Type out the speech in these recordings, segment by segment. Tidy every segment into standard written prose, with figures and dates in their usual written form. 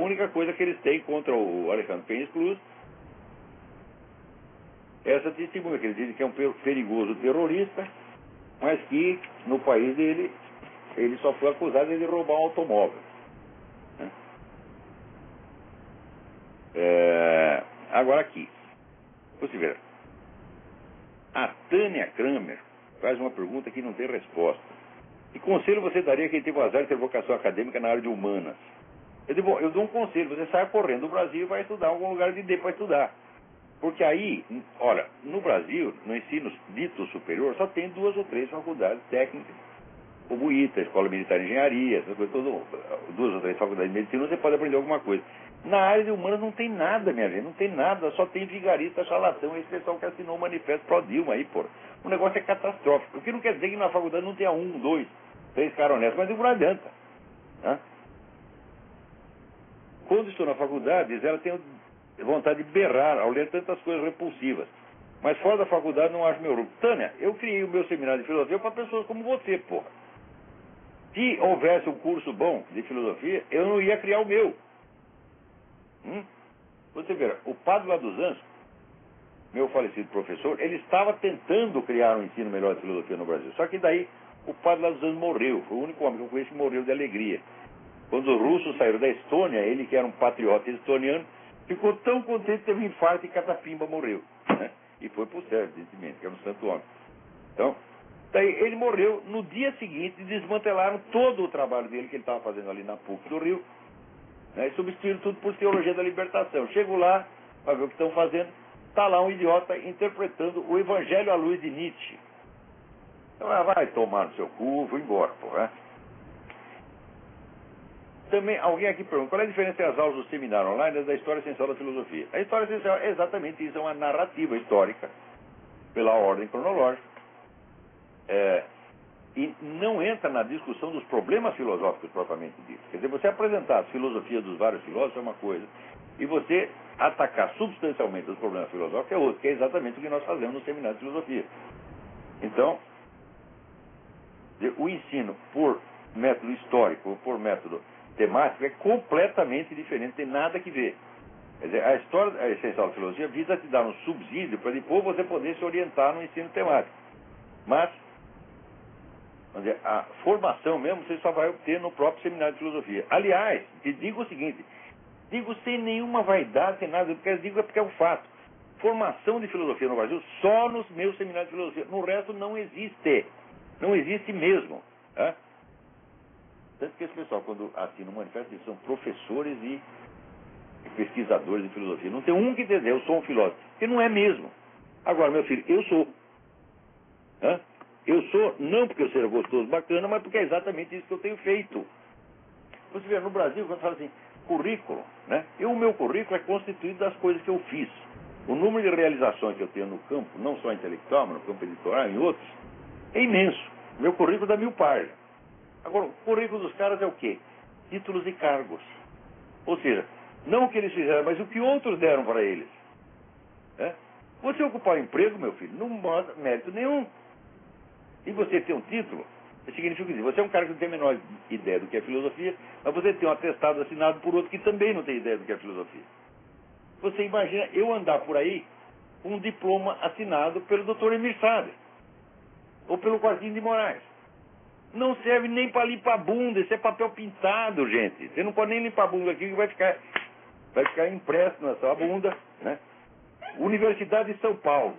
única coisa que eles têm contra o Alejandro Pérez Cruz é essa testemunha, que eles dizem que é um perigoso terrorista, mas que no país dele ele só foi acusado de roubar um automóvel. Agora aqui, você vê, a Tânia Kramer faz uma pergunta que não tem resposta. Que conselho você daria a quem teve o azar de ter vocação acadêmica na área de humanas? Eu digo, bom, eu dou um conselho, você sai correndo do Brasil e vai estudar em algum lugar de D para estudar. Porque aí, olha, no Brasil, no ensino dito superior, só tem 2 ou 3 faculdades técnicas, como ITA, Escola Militar de Engenharia, essas coisas, 2 ou 3 faculdades de medicina, você pode aprender alguma coisa. Na área de humanas não tem nada, minha gente, não tem nada, só tem vigarista, charlatão, esse pessoal que assinou o manifesto pro Dilma aí, pô. O negócio é catastrófico. O que não quer dizer que na faculdade não tenha 1, 2, 3 caras honestos, mas não adianta. Né? Quando estou na faculdade, ela tem vontade de berrar ao ler tantas coisas repulsivas. Mas fora da faculdade não acho meu grupo. Tânia, eu criei o meu seminário de filosofia para pessoas como você, porra. Se houvesse um curso bom de filosofia, eu não ia criar o meu. Você vê, o padre lá dos Anjos, meu falecido professor, ele estava tentando criar um ensino melhor de filosofia no Brasil. Só que daí o padre lá dos Anjos morreu. Foi o único homem que eu conheço que morreu de alegria. Quando os russos saíram da Estônia, ele que era um patriota estoniano, ficou tão contente que teve um infarto e catapimba morreu. Né? E foi pro céu, evidentemente, que era um santo homem. Então, daí ele morreu. No dia seguinte, desmantelaram todo o trabalho dele que ele estava fazendo ali na PUC do Rio, né, e substituíram tudo por teologia da libertação. Chego lá, para ver o que estão fazendo, está lá um idiota interpretando o Evangelho à luz de Nietzsche. Então, vai tomar no seu cu, vou embora, porra. Também, alguém aqui pergunta, qual é a diferença entre as aulas do seminário online e da história essencial da filosofia? A história essencial é exatamente isso, é uma narrativa histórica, pela ordem cronológica, e não entra na discussão dos problemas filosóficos propriamente dito. Quer dizer, você apresentar as filosofias dos vários filósofos é uma coisa, e você atacar substancialmente os problemas filosóficos é outra, que é exatamente o que nós fazemos no seminário de filosofia. Então, o ensino por método histórico ou por método temático é completamente diferente, não tem nada que ver. Quer dizer, a história essencial da filosofia visa te dar um subsídio para depois você poder se orientar no ensino temático. Mas, vamos dizer, a formação mesmo você só vai obter no próprio seminário de filosofia. Aliás, te digo o seguinte, digo sem nenhuma vaidade, sem nada, porque é um fato. Formação de filosofia no Brasil só nos meus seminários de filosofia. No resto não existe. Não existe mesmo. Tá? Tanto que esse pessoal, quando assina um manifesto, eles são professores e pesquisadores de filosofia. Não tem um que dizer, eu sou um filósofo. Porque não é mesmo. Agora, meu filho, eu sou. Hã? Eu sou, não porque eu seja gostoso, bacana, mas porque é exatamente isso que eu tenho feito. Você vê, no Brasil, quando fala assim, currículo, né? O meu currículo é constituído das coisas que eu fiz. O número de realizações que eu tenho no campo, não só intelectual, mas no campo editorial e em outros, é imenso. Meu currículo dá 1000 páginas. Agora, o currículo dos caras é o quê? Títulos e cargos. Ou seja, não o que eles fizeram, mas o que outros deram para eles. Você ocupar um emprego, meu filho, não mostra mérito nenhum. E você ter um título, significa que você é um cara que não tem a menor ideia do que é filosofia, mas você tem um atestado assinado por outro que também não tem ideia do que é filosofia. Você imagina eu andar por aí com um diploma assinado pelo Dr. Emir Sader, ou pelo Joaquim de Moraes. Não serve nem para limpar a bunda, isso é papel pintado, gente. Você não pode nem limpar a bunda aqui, que vai ficar impresso na sua bunda, né? Universidade de São Paulo.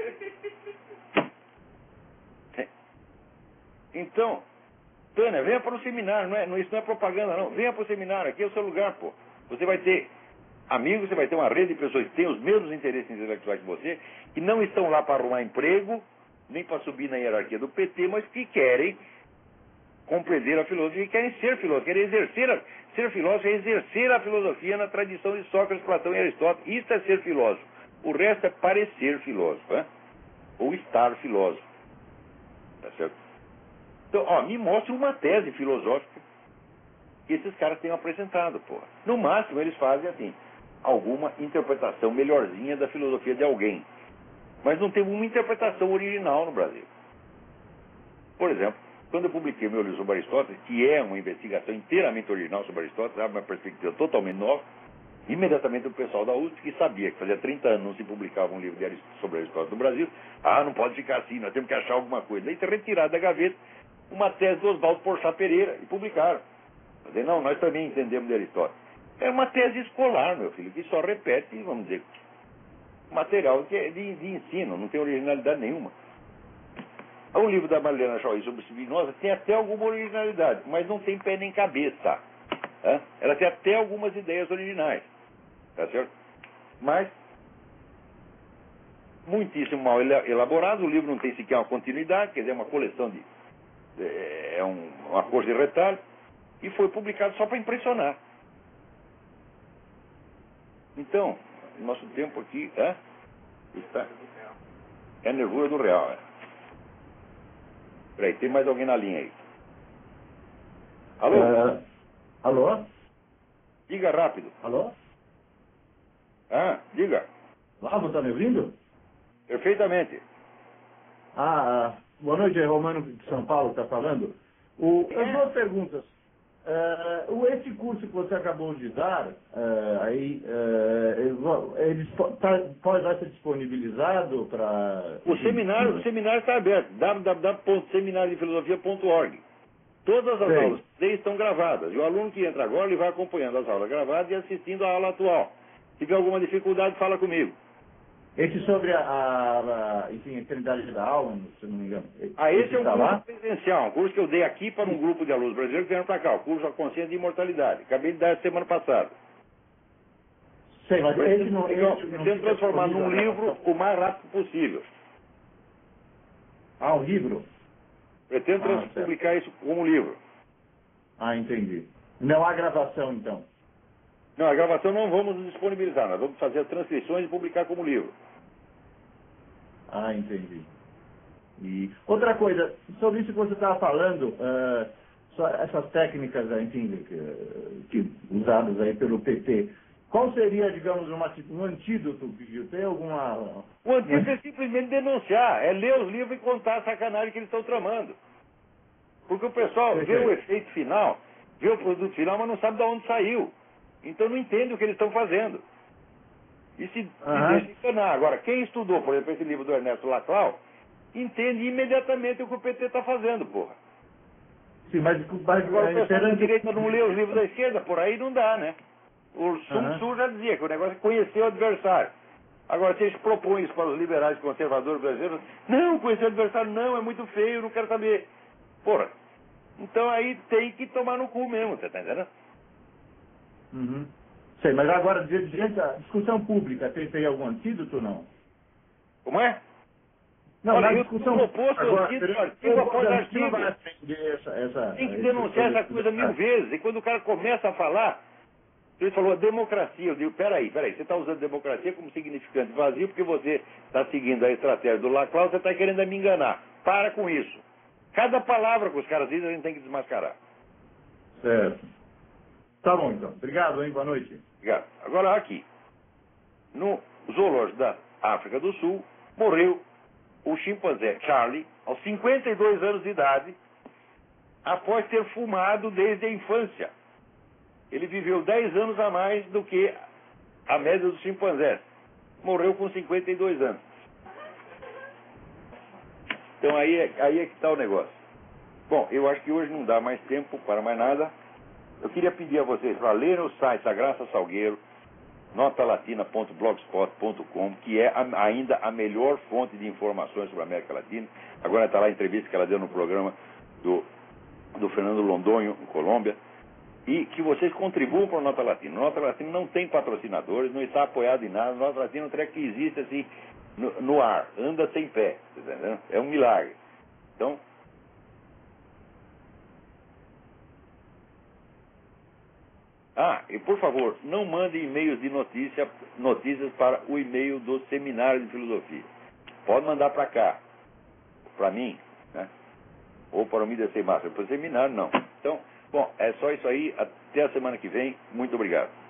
Então, Tânia, venha para o seminário, isso não é propaganda não, venha para o seminário, aqui é o seu lugar, pô. Você vai ter amigos, você vai ter uma rede de pessoas que têm os mesmos interesses intelectuais que você, que não estão lá para arrumar emprego, nem para subir na hierarquia do PT, mas que querem compreender a filosofia e querem ser filósofos, querem ser filósofo é exercer a filosofia na tradição de Sócrates, Platão e Aristóteles. Isso é ser filósofo. O resto é parecer filósofo, ou estar filósofo. Tá certo? Então, me mostre uma tese filosófica que esses caras tenham apresentado, porra. No máximo, eles fazem, assim, alguma interpretação melhorzinha da filosofia de alguém. Mas não tem uma interpretação original no Brasil. Por exemplo, quando eu publiquei meu livro sobre Aristóteles, que é uma investigação inteiramente original sobre Aristóteles, abre uma perspectiva totalmente nova, imediatamente o pessoal da USP, que sabia que fazia 30 anos não se publicava um livro sobre Aristóteles no Brasil, não pode ficar assim, nós temos que achar alguma coisa. Daí retiraram da gaveta uma tese do Oswaldo Porchat Pereira e publicaram. Dizer, não, nós também entendemos de Aristóteles. É uma tese escolar, meu filho, que só repete, vamos dizer, material que é de ensino, não tem originalidade nenhuma. O livro da Marileana Chauí sobre Spinoza tem até alguma originalidade, mas não tem pé nem cabeça. Ela tem até algumas ideias originais, tá certo? Mas muitíssimo mal elaborado, o livro não tem sequer uma continuidade, quer dizer, é uma coleção uma coisa de retalho, e foi publicado só para impressionar. Então, nosso tempo aqui está... É a nervura do real. Peraí, tem mais alguém na linha aí? Alô? Alô? Diga rápido. Alô? Diga. Lavo, tá me ouvindo? Perfeitamente. Boa noite, é Romano de São Paulo que está falando. As duas perguntas. Esse curso que você acabou de dar, vai ser disponibilizado para... O seminário está aberto, www.seminariodefilosofia.org. Todas as aulas estão gravadas. E o aluno que entra agora, ele vai acompanhando as aulas gravadas e assistindo a aula atual. Se tiver alguma dificuldade, fala comigo. Esse sobre a eternidade da alma, se não me engano. Esse é um curso presencial, um curso que eu dei aqui para um grupo de alunos brasileiros que vieram para cá, o curso A Consciência de Imortalidade. Acabei de dar semana passada. Sei, mas esse não... Pretendo transformar num livro o mais rápido possível. Um livro? Pretendo publicar isso como livro. Entendi. Não há gravação, então? Não, a gravação não vamos disponibilizar, nós vamos fazer as transcrições e publicar como livro. Entendi. E outra coisa, sobre isso que você estava falando, essas técnicas, enfim, que usadas aí pelo PT, qual seria, digamos, um antídoto? Tem alguma... O antídoto é simplesmente denunciar, é ler os livros e contar a sacanagem que eles estão tramando. Porque o pessoal vê o efeito final, vê o produto final, mas não sabe de onde saiu. Então não entende o que eles estão fazendo. E se deixa enganar. Agora, quem estudou, por exemplo, esse livro do Ernesto Laclau, entende imediatamente o que o PT está fazendo, porra. Sim, mas agora o pessoal da direita não lê os livros da esquerda, por aí não dá, né? O Sun Tzu já dizia que o negócio é conhecer o adversário. Agora, se eles propõem isso para os liberais conservadores brasileiros, não, conhecer o adversário não, é muito feio, não quero saber. Porra, então aí tem que tomar no cu mesmo, você tá entendendo? Sei, mas agora, diante da discussão pública, tem algum antídoto ou não? Como é? Não, olha, na discussão proposto artigo após artigo. Tem que denunciar essa coisa 1000 vezes. E quando o cara começa a falar, ele falou democracia. Eu digo, peraí, você está usando democracia como significante vazio porque você está seguindo a estratégia do Laclau, você está querendo me enganar. Para com isso. Cada palavra que os caras dizem, a gente tem que desmascarar. Certo. Tá bom, então. Obrigado, hein? Boa noite. Obrigado. Agora, aqui. No zoológico da África do Sul, morreu o chimpanzé Charlie, aos 52 anos de idade, após ter fumado desde a infância. Ele viveu 10 anos a mais do que a média dos chimpanzés. Morreu com 52 anos. Então aí é que está o negócio. Bom, eu acho que hoje não dá mais tempo para mais nada. Eu queria pedir a vocês para lerem o site da Graça Salgueiro, notalatina.blogspot.com, que é ainda a melhor fonte de informações sobre a América Latina. Agora está lá a entrevista que ela deu no programa do Fernando Londonho, em Colômbia. E que vocês contribuam para o Nota Latina. O Nota Latina não tem patrocinadores, não está apoiado em nada. O Nota Latina é um treco que existe assim no ar, anda sem pé. Tá entendendo? É um milagre. Então... e por favor, não mandem e-mails de notícias para o e-mail do Seminário de Filosofia. Pode mandar para cá, para mim, né? Ou para o Mídia Sem Máscara. Para o seminário, não. Então, bom, é só isso aí. Até a semana que vem. Muito obrigado.